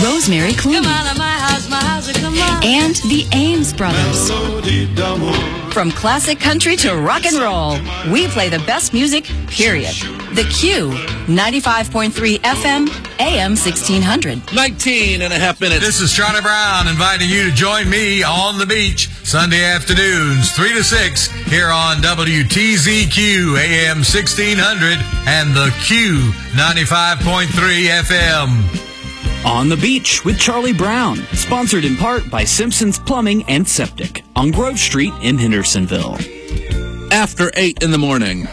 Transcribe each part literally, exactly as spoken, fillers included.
Rosemary Clooney. Come on to my house, my house, come on. And the Ames Brothers. From classic country to rock and roll, we play the best music, period. The Q, ninety-five point three F M, A M sixteen hundred. nineteen and a half minutes. This is Charlie Brown inviting you to join me on the beach Sunday afternoons, three to six, here on W T Z Q, A M sixteen hundred, and the Q, ninety-five point three F M. On the Beach with Charlie Brown, sponsored in part by Simpson's Plumbing and Septic on Grove Street in Hendersonville. After eight in the morning.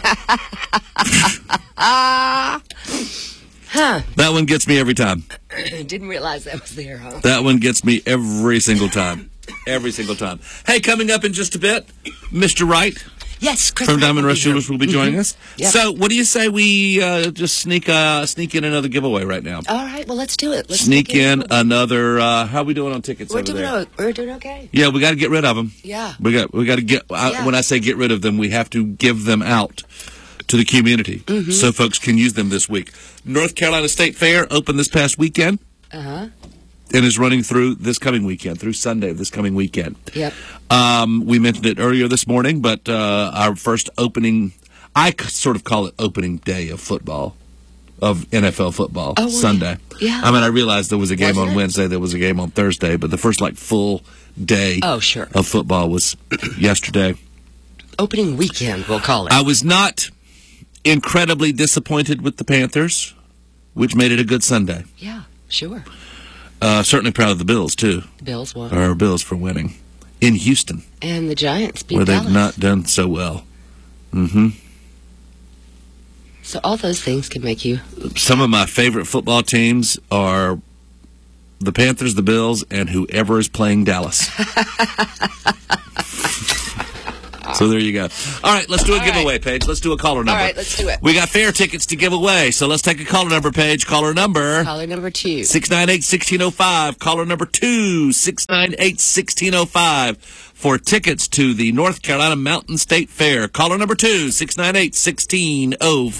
Huh. That one gets me every time. Didn't realize that was there, huh? That one gets me every single time. Every single time. Hey, coming up in just a bit, Mister Wright Yes, Chris from Wright Diamond will be Rush Jewelers will be joining Mhm. us. Yep. So, what do you say we uh, just sneak uh, sneak in another giveaway right now? All right, well, let's do it. Let's Sneak sneak in another. Uh, how are we doing on tickets We're over doing, there? o- we're doing okay. Yeah, we got to get rid of them. Yeah. We got we got to get. I, Yeah. When I say get rid of them, we have to give them out to the community Mm-hmm. so folks can use them this week. North Carolina State Fair opened this past weekend Uh-huh. and is running through this coming weekend, through Sunday of this coming weekend. Yep. Um, we mentioned it earlier this morning, but uh, our first opening, I c- sort of call it opening day of football, of N F L football, Oh, well, Sunday. yeah. I mean, I realized there was a game Wasn't on it? Wednesday, there was a game on Thursday, but the first, like, full day Oh, sure. of football was yesterday. Opening weekend, we'll call it. I was not incredibly disappointed with the Panthers, which made it a good Sunday. Yeah, sure. Uh, certainly proud of the Bills, too, Bills won. or Bills for winning in Houston, And the Giants beat where they've Dallas. not done so well. Mm-hmm. So all those things can make you... Some of my favorite football teams are the Panthers, the Bills, and whoever is playing Dallas. So there you go. All right, let's do a All giveaway, right. Paige. Let's do a caller number. All right, let's do it. We got fair tickets to give away, so let's take a caller number, Paige. Caller number Caller number two. six nine eight, one six zero five. Caller number two, six nine eight, one six zero five. For tickets to the North Carolina Mountain State Fair. Caller number two, six nine eight, one six zero five.